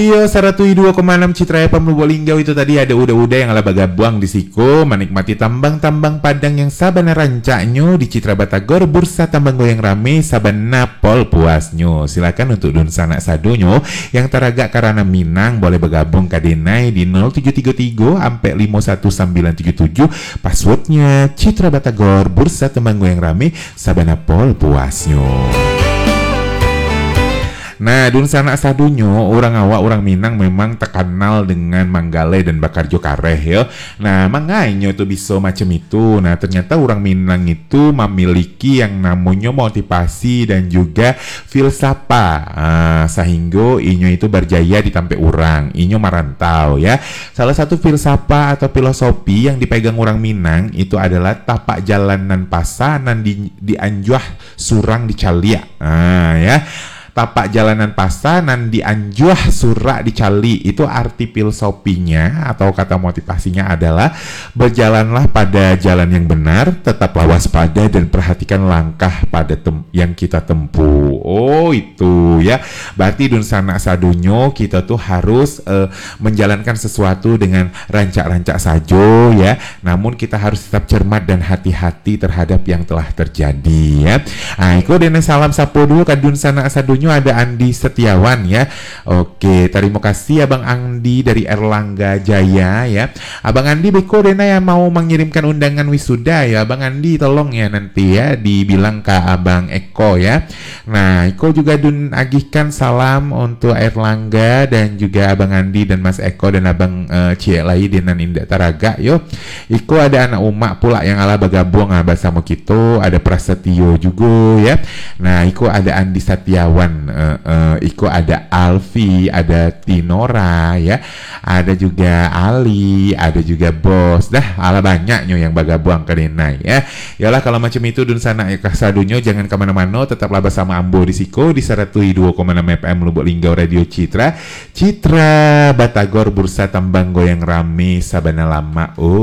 Radio 102,6 Citra FM Lubuk Linggau. Itu tadi ada udah-udah yang ala bagabuang di siku menikmati tambang-tambang padang yang sabana rancaknyo di Citra Batagor, bursa tambang goyang rame sabana pol puasnyo. Silakan untuk dun sanak sadonyo yang teragak karena Minang boleh bergabung ke Denai di 0733 sampai 51977. Passwordnya Citra Batagor, bursa tambang goyang rame sabana pol puasnyo. Nah, dun sanak sadunyo orang awak orang Minang memang terkenal dengan manggale dan bakarjo kareh ya. Nah, makanya itu bisa macam itu. Nah, ternyata orang Minang itu memiliki yang namanya motivasi dan juga filsafat. Sehingga inyo itu berjaya di tempat orang. Inyo merantau ya. Salah satu filsafat atau filosofi yang dipegang orang Minang itu adalah tapak jalanan pasanan di anjuah surang di calia. Ya. Tapak jalanan pasanan di anjuah surak di cali. Itu arti filosofinya atau kata motivasinya adalah berjalanlah pada jalan yang benar, tetaplah waspada dan perhatikan langkah pada yang kita tempuh. Oh itu ya. Berarti dun sanak sadunyo kita tuh harus menjalankan sesuatu dengan rancak-rancak sajo ya. Namun kita harus tetap cermat dan hati-hati terhadap yang telah terjadi ya. Nah, iku dene salam sapo dulu ka dun sanak sadunyo. Ada Andi Setiawan ya. Oke, terima kasih Abang Andi dari Erlangga Jaya ya. Abang Andi beko dena yang mau mengirimkan undangan wisuda ya. Abang Andi tolong ya nanti ya dibilang ke Abang Eko ya. Nah, Eko juga dun agihkan salam untuk Erlangga dan juga Abang Andi dan Mas Eko dan Abang Cie Lai dengan Indah Taraga yo. Eko ada anak umak pula yang ala bergabung bersama kita. Ada Prasetyo juga ya. Nah, Eko ada Andi Setiawan. Iko ada Alfi, ada Tinora ya, ada juga Ali, ada juga Bos. Dah ala banyaknya yang bagabung ke Denai ya. Yalah kalau macam itu dun sana sadunyo jangan kemana-mana, tetaplah bersama Ambo di Siko di 102,6 FM Lubuk Linggau Radio Citra Batagor, bursa tambang goyang rame sabana lama.